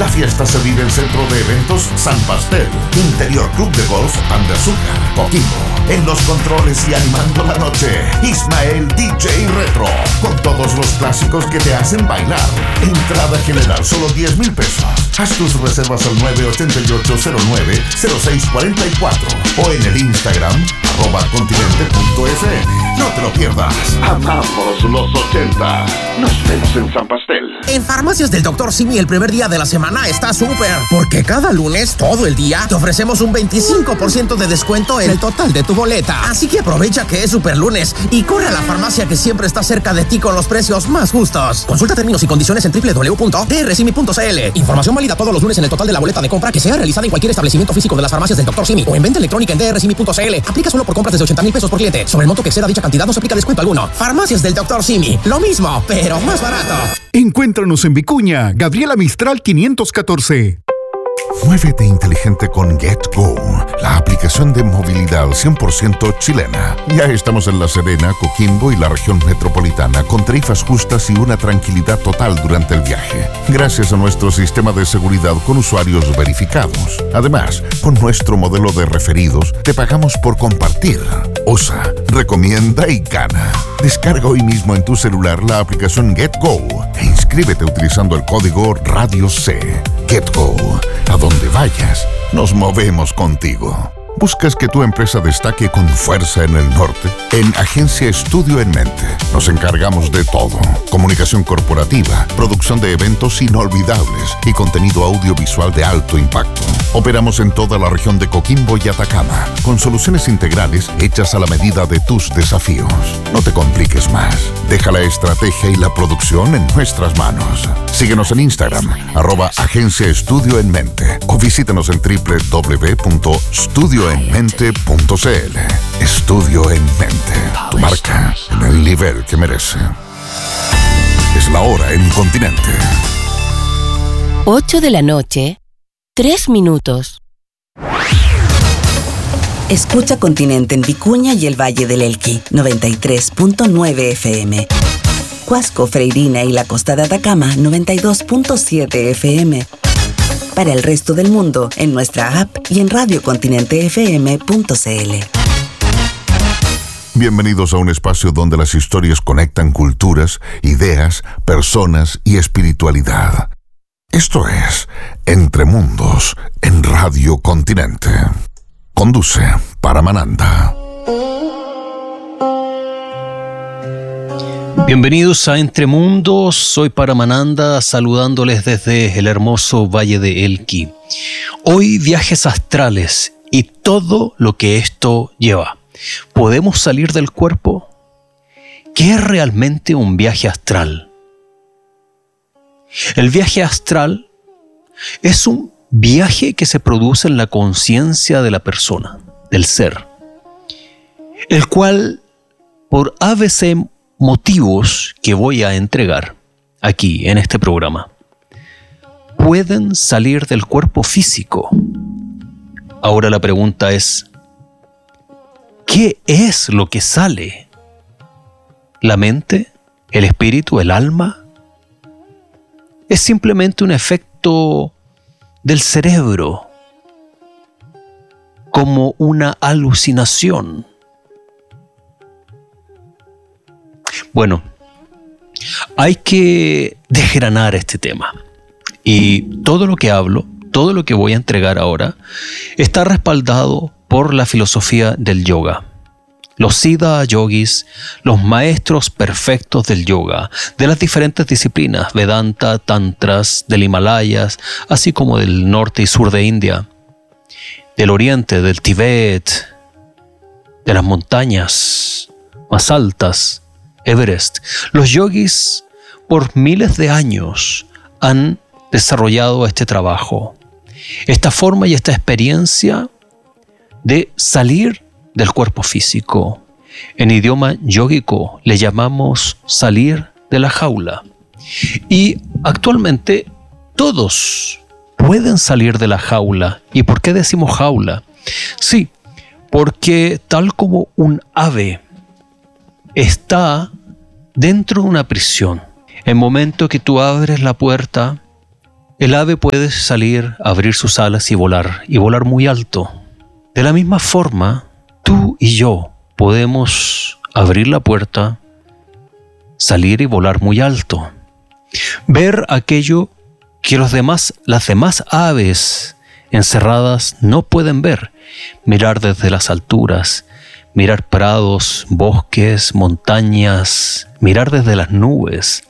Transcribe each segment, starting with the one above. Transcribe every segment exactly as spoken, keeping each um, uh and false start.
La fiesta se vive en Centro de Eventos San Pastel, Interior Club de Golf Pan de Azúcar, Coquimbo. En los controles y animando la noche, Ismael D J Retro, con todos los clásicos que te hacen bailar. Entrada general solo diez mil pesos. Haz tus reservas al nueve ocho ocho cero nueve cero seis cuatro cuatro o en el Instagram arroba continente punto f m. No te lo pierdas. Amamos los ochenta. Nos vemos en San Pastel. En Farmacias del doctor Simi el primer día de la semana está súper, porque cada lunes, todo el día, te ofrecemos un veinticinco por ciento de descuento en el total de tu boleta. Así que aprovecha que es super lunes y corre a la farmacia que siempre está cerca de ti con los precios más justos. Consulta términos y condiciones en doble u doble u doble u punto d r simi punto c l. Información válida todos los lunes en el total de la boleta de compra que sea realizada en cualquier establecimiento físico de las farmacias del doctor Simi o en venta electrónica en d r simi punto c l. Aplica solo por compras desde ochenta mil pesos por cliente. Sobre el monto que exceda dicha cantidad no se aplica descuento alguno. Farmacias del doctor Simi. Lo mismo, pero más barato. Encuéntranos en Vicuña, Gabriela Mistral quinientos catorce. Muévete inteligente con GetGo, la aplicación de movilidad cien por ciento chilena. Ya estamos en La Serena, Coquimbo y la región metropolitana con tarifas justas y una tranquilidad total durante el viaje, gracias a nuestro sistema de seguridad con usuarios verificados. Además, con nuestro modelo de referidos, te pagamos por compartir. Usa, recomienda y gana. Descarga hoy mismo en tu celular la aplicación GetGo e inscríbete utilizando el código Radio C. GetGo. A donde vayas, nos movemos contigo. ¿Buscas que tu empresa destaque con fuerza en el norte? En Agencia Estudio en Mente nos encargamos de todo. Comunicación corporativa, producción de eventos inolvidables y contenido audiovisual de alto impacto. Operamos en toda la región de Coquimbo y Atacama, con soluciones integrales hechas a la medida de tus desafíos. No te compliques más. Deja la estrategia y la producción en nuestras manos. Síguenos en Instagram, arroba Agencia Estudio en Mente, o visítanos en doble u doble u doble u punto estudio en mente punto c l. Estudio en Mente. Tu marca en el nivel que merece. Es la hora en Continente. ocho de la noche, tres minutos. Escucha Continente en Vicuña y el Valle del Elqui, noventa y tres punto nueve F M. Huasco, Freirina y la Costa de Atacama, noventa y dos punto siete F M. Para el resto del mundo, en nuestra app y en radio continente f m punto c l. Bienvenidos a un espacio donde las historias conectan culturas, ideas, personas y espiritualidad. Esto es Entre Mundos en Radio Continente. Conduce Paramananda. Bienvenidos a Entre Mundos, soy Paramananda saludándoles desde el hermoso Valle de Elqui. Hoy viajes astrales y todo lo que esto lleva. ¿Podemos salir del cuerpo? ¿Qué es realmente un viaje astral? El viaje astral es un viaje que se produce en la conciencia de la persona, del ser, el cual por A B C motivos que voy a entregar aquí en este programa, pueden salir del cuerpo físico. Ahora la pregunta es, ¿qué es lo que sale? ¿La mente? ¿El espíritu? ¿El alma? ¿Es simplemente un efecto del cerebro? ¿Como una alucinación? Bueno, hay que desgranar este tema. Y todo lo que hablo, todo lo que voy a entregar ahora, está respaldado por la filosofía del yoga. Los Siddha Yogis, los maestros perfectos del yoga, de las diferentes disciplinas, Vedanta, Tantras, del Himalayas, así como del norte y sur de India, del oriente, del Tíbet, de las montañas más altas, Everest. Los yogis por miles de años han desarrollado este trabajo, esta forma y esta experiencia de salir del cuerpo físico. En idioma yógico le llamamos salir de la jaula. Y actualmente todos pueden salir de la jaula. ¿Y por qué decimos jaula? Sí, porque tal como un ave está dentro de una prisión, el momento que tú abres la puerta, El ave puede salir, abrir sus alas y volar, y volar muy alto. De la misma forma, tú y yo podemos abrir la puerta, salir y volar muy alto. Ver aquello que los demás, las demás aves encerradas no pueden ver. Mirar desde las alturas, mirar prados, bosques, montañas, mirar desde las nubes.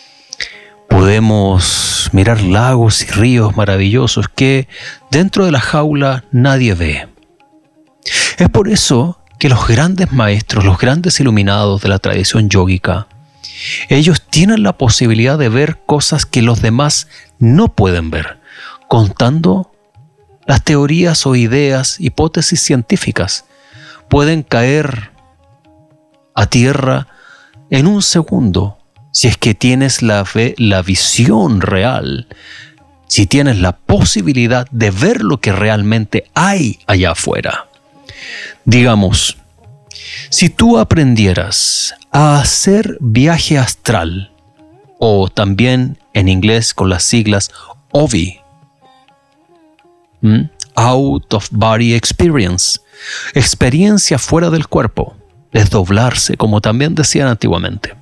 Podemos mirar lagos y ríos maravillosos que dentro de la jaula nadie ve. Es por eso que los grandes maestros, los grandes iluminados de la tradición yógica, ellos tienen la posibilidad de ver cosas que los demás no pueden ver, contando las teorías o ideas, hipótesis científicas. Pueden caer a tierra en un segundo si es que tienes la, fe, la visión real, si tienes la posibilidad de ver lo que realmente hay allá afuera. Digamos, si tú aprendieras a hacer viaje astral, o también en inglés con las siglas O V I, ¿Mm? Out of Body Experience, experiencia fuera del cuerpo, desdoblarse, como también decían antiguamente.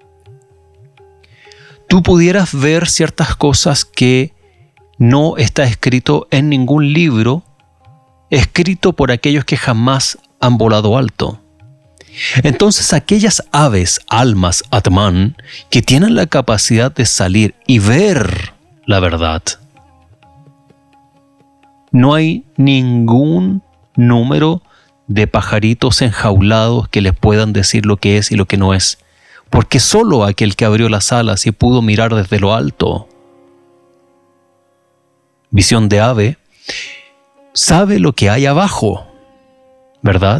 Tú pudieras ver ciertas cosas que no está escrito en ningún libro escrito por aquellos que jamás han volado alto. Entonces aquellas aves, almas, Atman, que tienen la capacidad de salir y ver la verdad, no hay ningún número de pajaritos enjaulados que les puedan decir lo que es y lo que no es, porque solo aquel que abrió las alas y pudo mirar desde lo alto, visión de ave, sabe lo que hay abajo, ¿verdad?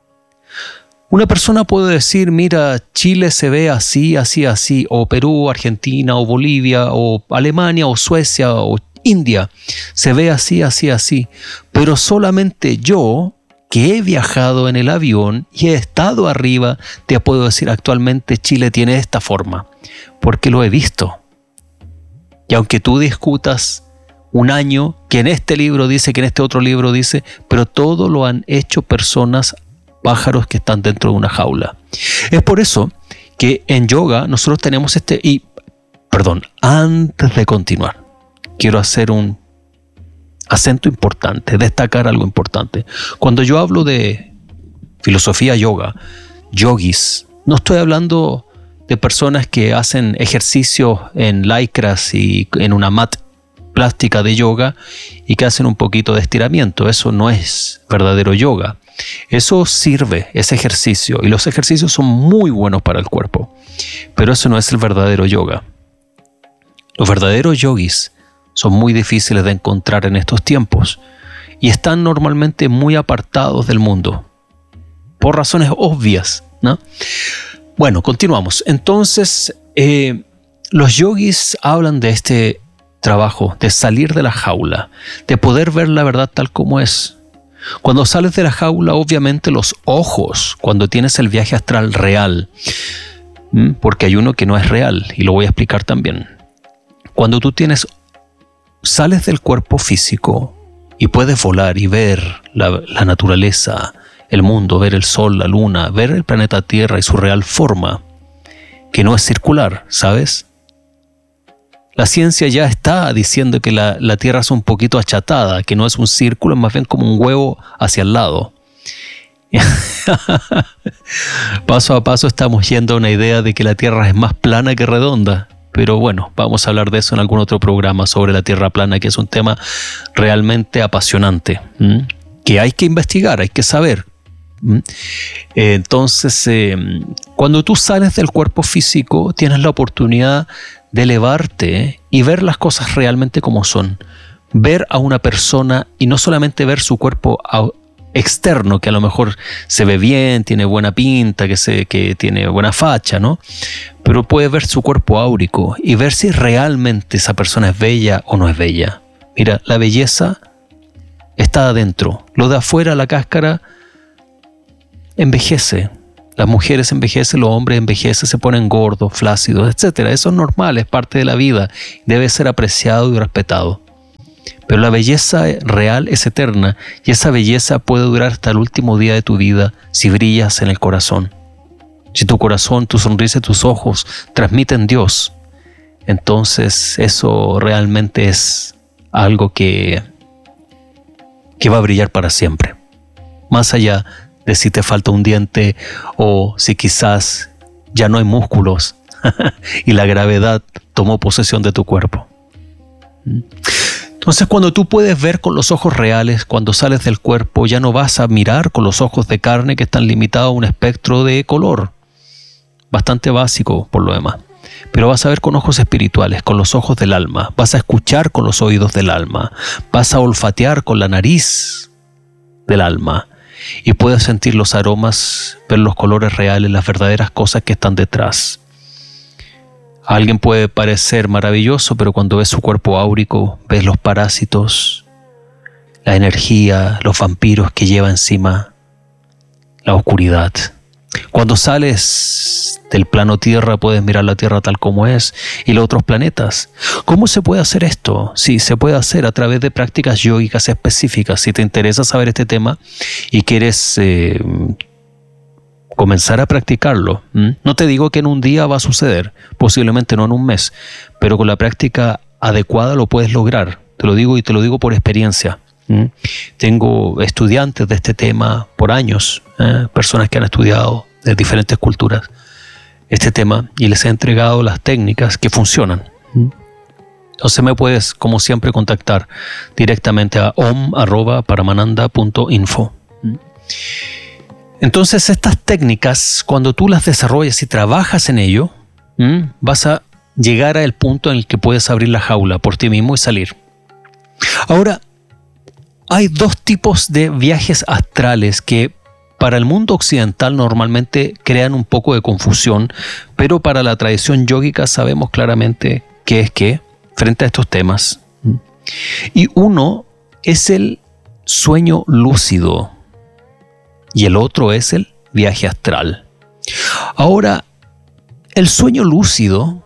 Una persona puede decir, mira, Chile se ve así, así, así, o Perú, Argentina, o Bolivia, o Alemania, o Suecia, o India, se ve así, así, así, pero solamente yo, que he viajado en el avión y he estado arriba, te puedo decir actualmente Chile tiene esta forma, porque lo he visto. Y aunque tú discutas un año, que en este libro dice, que en este otro libro dice, pero todo lo han hecho personas, pájaros que están dentro de una jaula. Es por eso que en yoga nosotros tenemos este, y perdón, antes de continuar, quiero hacer un acento importante, destacar algo importante. Cuando yo hablo de filosofía yoga, yogis, no estoy hablando de personas que hacen ejercicios en lycras y en una mat plástica de yoga y que hacen un poquito de estiramiento. Eso no es verdadero yoga. Eso sirve, ese ejercicio, y los ejercicios son muy buenos para el cuerpo, pero eso no es el verdadero yoga. Los verdaderos yogis son muy difíciles de encontrar en estos tiempos y están normalmente muy apartados del mundo, por razones obvias, ¿no? Bueno, continuamos. Entonces, eh, los yogis hablan de este trabajo, de salir de la jaula, de poder ver la verdad tal como es. Cuando sales de la jaula, obviamente los ojos, cuando tienes el viaje astral real, porque hay uno que no es real, y lo voy a explicar también. Cuando tú tienes, sales del cuerpo físico y puedes volar y ver la, la naturaleza, el mundo, ver el sol, la luna, ver el planeta Tierra y su real forma, que no es circular, ¿sabes? La ciencia ya está diciendo que la, la Tierra es un poquito achatada, que no es un círculo, es más bien como un huevo hacia el lado. Paso a paso estamos yendo a una idea de que la Tierra es más plana que redonda. Pero bueno, vamos a hablar de eso en algún otro programa sobre la Tierra plana, que es un tema realmente apasionante, ¿m? que hay que investigar, hay que saber. ¿m? Entonces, eh, cuando tú sales del cuerpo físico, tienes la oportunidad de elevarte y ver las cosas realmente como son. Ver a una persona y no solamente ver su cuerpo externo, que a lo mejor se ve bien, tiene buena pinta, que, se, que tiene buena facha, ¿no? Pero puedes ver su cuerpo áurico y ver si realmente esa persona es bella o no es bella. Mira, la belleza está adentro. Lo de afuera, la cáscara, envejece. Las mujeres envejecen, los hombres envejecen, se ponen gordos, flácidos, etcétera. Eso es normal, es parte de la vida. Debe ser apreciado y respetado. Pero la belleza real es eterna y esa belleza puede durar hasta el último día de tu vida si brillas en el corazón. Si tu corazón, tu sonrisa y tus ojos transmiten Dios, entonces eso realmente es algo que, que va a brillar para siempre. Más allá de si te falta un diente o si quizás ya no hay músculos y la gravedad tomó posesión de tu cuerpo. Entonces, cuando tú puedes ver con los ojos reales, cuando sales del cuerpo, ya no vas a mirar con los ojos de carne que están limitados a un espectro de color, bastante básico por lo demás. Pero vas a ver con ojos espirituales, con los ojos del alma. Vas a escuchar con los oídos del alma. Vas a olfatear con la nariz del alma. Y puedes sentir los aromas, ver los colores reales, las verdaderas cosas que están detrás. A alguien puede parecer maravilloso, pero cuando ves su cuerpo áurico, ves los parásitos, la energía, los vampiros que lleva encima, la oscuridad. Cuando sales del plano Tierra, puedes mirar la Tierra tal como es y los otros planetas. ¿Cómo se puede hacer esto? Sí, se puede hacer a través de prácticas yógicas específicas. Si te interesa saber este tema y quieres eh, comenzar a practicarlo, ¿m? No te digo que en un día va a suceder, posiblemente no en un mes, pero con la práctica adecuada lo puedes lograr. Te lo digo y te lo digo por experiencia. ¿Mm? Tengo estudiantes de este tema por años, ¿eh? Personas que han estudiado de diferentes culturas este tema y les he entregado las técnicas que funcionan. ¿Mm? Entonces me puedes, como siempre, contactar directamente a om arroba paramananda punto info. ¿Mm? Entonces estas técnicas, cuando tú las desarrollas y trabajas en ello, ¿m? vas a llegar al punto en el que puedes abrir la jaula por ti mismo y salir. Ahora, hay dos tipos de viajes astrales que para el mundo occidental normalmente crean un poco de confusión, pero para la tradición yógica sabemos claramente qué es qué frente a estos temas. Y uno es el sueño lúcido y el otro es el viaje astral. Ahora, el sueño lúcido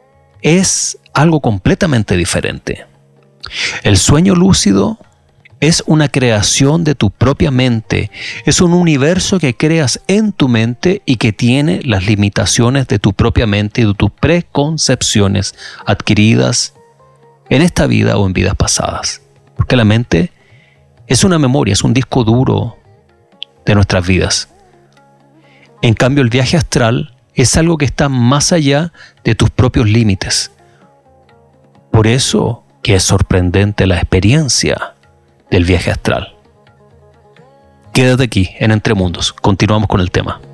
es algo completamente diferente. El sueño lúcido es una creación de tu propia mente. Es un universo que creas en tu mente y que tiene las limitaciones de tu propia mente y de tus preconcepciones adquiridas en esta vida o en vidas pasadas. Porque la mente es una memoria, es un disco duro de nuestras vidas. En cambio, el viaje astral es algo que está más allá de tus propios límites. Por eso que es sorprendente la experiencia del viaje astral. Quédate aquí en Entre Mundos. Continuamos con el tema.